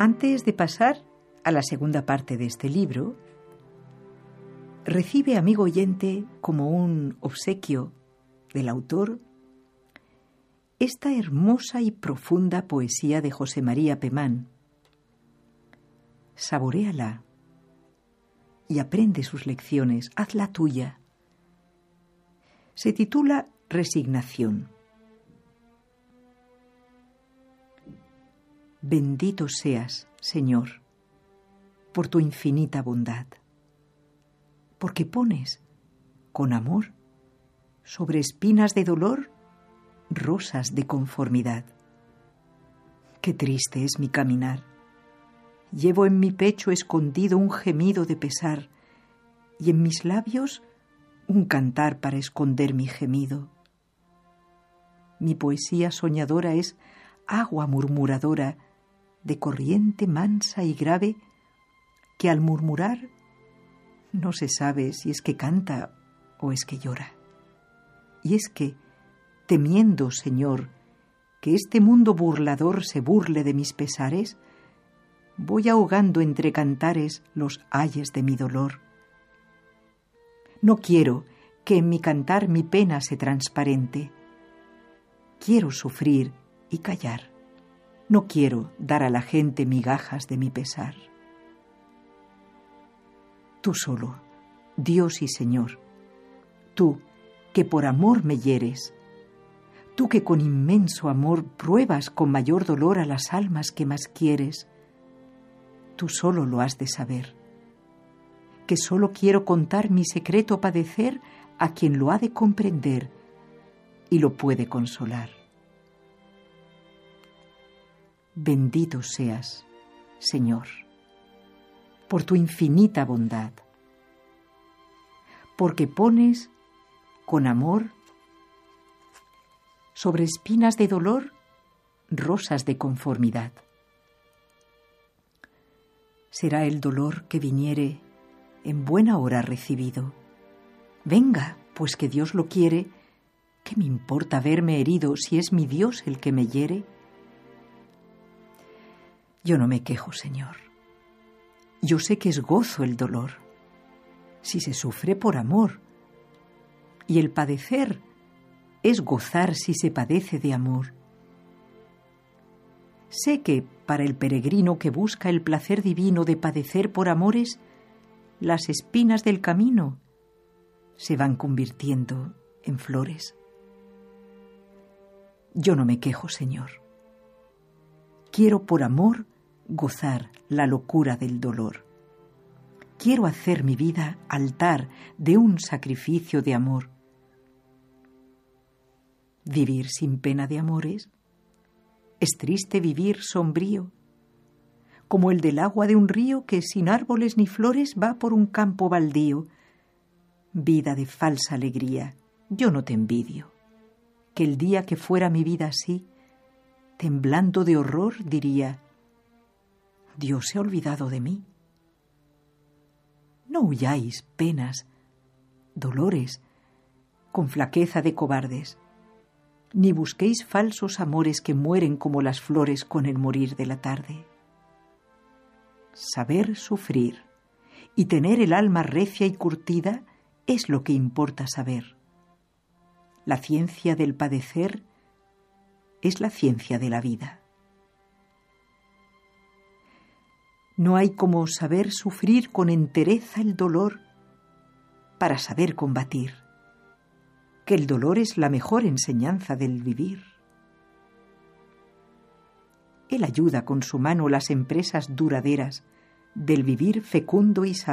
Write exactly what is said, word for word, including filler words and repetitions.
Antes de pasar a la segunda parte de este libro, recibe, amigo oyente, como un obsequio del autor, esta hermosa y profunda poesía de José María Pemán. Saboréala y aprende sus lecciones, hazla tuya. Se titula Resignación. Bendito seas, Señor, por tu infinita bondad, porque pones, con amor, sobre espinas de dolor, rosas de conformidad. Qué triste es mi caminar. Llevo en mi pecho escondido un gemido de pesar y en mis labios un cantar para esconder mi gemido. Mi poesía soñadora es agua murmuradora de corriente mansa y grave que al murmurar no se sabe si es que canta o es que llora. Y es que, temiendo, Señor, que este mundo burlador se burle de mis pesares, voy ahogando entre cantares los ayes de mi dolor. No quiero que en mi cantar mi pena se transparente. Quiero sufrir y callar. No quiero dar a la gente migajas de mi pesar. Tú solo, Dios y Señor, tú que por amor me hieres, tú que con inmenso amor pruebas con mayor dolor a las almas que más quieres, tú solo lo has de saber, que solo quiero contar mi secreto padecer a quien lo ha de comprender y lo puede consolar. Bendito seas, Señor, por tu infinita bondad, porque pones con amor sobre espinas de dolor rosas de conformidad. Será el dolor que viniere en buena hora recibido. Venga, pues que Dios lo quiere, ¿qué me importa verme herido si es mi Dios el que me hiere? Yo no me quejo, Señor. Yo sé que es gozo el dolor, si se sufre por amor, y el padecer es gozar si se padece de amor. Sé que para el peregrino que busca el placer divino de padecer por amores, las espinas del camino se van convirtiendo en flores. Yo no me quejo, Señor. Quiero por amor gozar la locura del dolor. Quiero hacer mi vida altar de un sacrificio de amor. Vivir sin pena de amores es triste vivir sombrío, como el del agua de un río que sin árboles ni flores va por un campo baldío. Vida de falsa alegría, yo no te envidio, que el día que fuera mi vida así, temblando de horror diría, Dios se ha olvidado de mí. No huyáis penas, dolores, con flaqueza de cobardes, ni busquéis falsos amores que mueren como las flores con el morir de la tarde. Saber sufrir y tener el alma recia y curtida es lo que importa saber. La ciencia del padecer es la ciencia de la vida. No hay como saber sufrir con entereza el dolor para saber combatir, que el dolor es la mejor enseñanza del vivir. Él ayuda con su mano las empresas duraderas del vivir fecundo y sano.